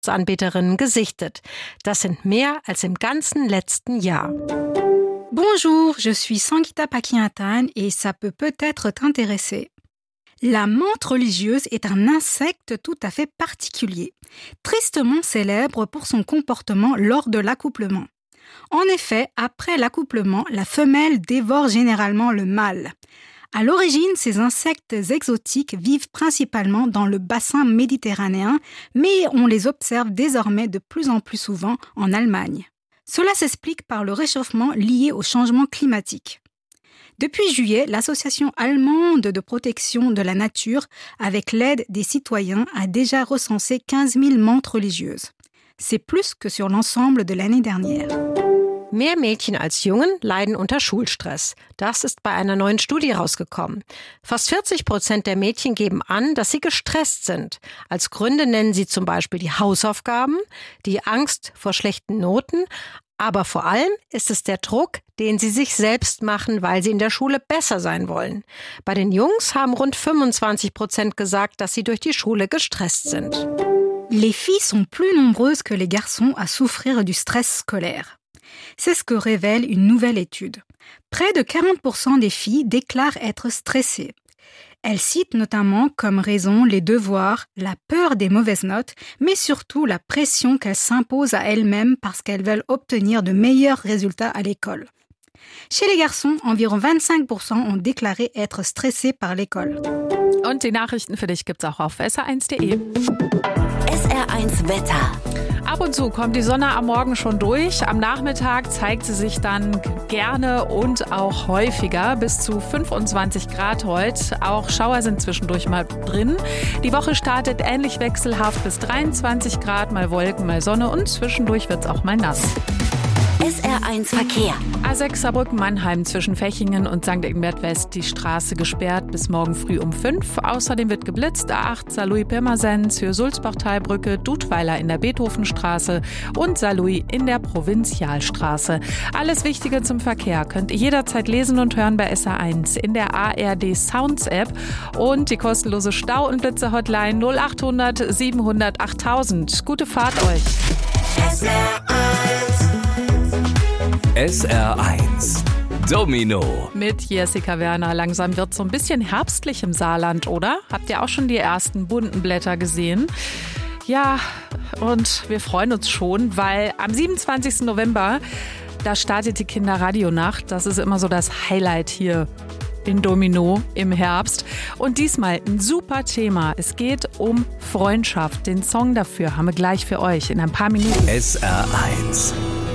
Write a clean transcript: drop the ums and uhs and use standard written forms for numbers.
Anbieterinnen gesichtet. Das sind mehr als im ganzen letzten Jahr. Bonjour, je suis Sangeeta Pakiatan et ça peut-être t'intéresser. La menthe religieuse est un insecte tout à fait particulier, tristement célèbre pour son comportement lors de l'accouplement. En effet, après l'accouplement, la femelle dévore généralement le mâle. À l'origine, ces insectes exotiques vivent principalement dans le bassin méditerranéen, mais on les observe désormais de plus en plus souvent en Allemagne. Cela s'explique par le réchauffement lié au changement climatique. Depuis juillet, l'Association allemande de protection de la nature, avec l'aide des citoyens, a déjà recensé 15 000 menthes religieuses. C'est plus que sur l'ensemble de l'année dernière. Mehr Mädchen als Jungen leiden unter Schulstress. Das ist bei einer neuen Studie rausgekommen. Fast 40% der Mädchen geben an, dass sie gestresst sind. Als Gründe nennen sie zum Beispiel die Hausaufgaben, die Angst vor schlechten Noten, aber vor allem ist es der Druck, den sie sich selbst machen, weil sie in der Schule besser sein wollen. Bei den Jungs haben rund 25% gesagt, dass sie durch die Schule gestresst sind. Les filles sont plus nombreuses que les garçons à souffrir du stress scolaire. C'est ce que révèle une nouvelle étude. Près de 40% des filles déclarent être stressées. Elles citent notamment comme raison les devoirs, la peur des mauvaises notes, mais surtout la pression qu'elles s'imposent à elles-mêmes parce qu'elles veulent obtenir de meilleurs résultats à l'école. Chez les garçons, environ 25% ont déclaré être stressés par l'école. Und die Nachrichten für dich gibt's auch auf sr1.de. SR1 Wetter. Ab und zu kommt die Sonne am Morgen schon durch. Am Nachmittag zeigt sie sich dann gerne und auch häufiger. Bis zu 25 Grad heute. Auch Schauer sind zwischendurch mal drin. Die Woche startet ähnlich wechselhaft bis 23 Grad, mal Wolken, mal Sonne und zwischendurch wird's auch mal nass. SR1 Verkehr. A6 Saarbrücken-Mannheim zwischen Fechingen und St. Ingbert West die Straße gesperrt bis morgen früh um 5. Außerdem wird geblitzt. A8 Saarlouis-Pirmasens für Sulzbachtalbrücke, Dudweiler in der Beethovenstraße und Saarlouis in der Provinzialstraße. Alles Wichtige zum Verkehr könnt ihr jederzeit lesen und hören bei SR1 in der ARD Sounds App und die kostenlose Stau- und Blitze-Hotline 0800 700 8000. Gute Fahrt euch. SR1 Domino mit Jessica Werner. Langsam wird es so ein bisschen herbstlich im Saarland, oder? Habt ihr auch schon die ersten bunten Blätter gesehen? Ja, und wir freuen uns schon, weil am 27. November, da startet die Kinderradionacht. Das ist immer so das Highlight hier in Domino im Herbst. Und diesmal ein super Thema. Es geht um Freundschaft. Den Song dafür haben wir gleich für euch in ein paar Minuten. SR1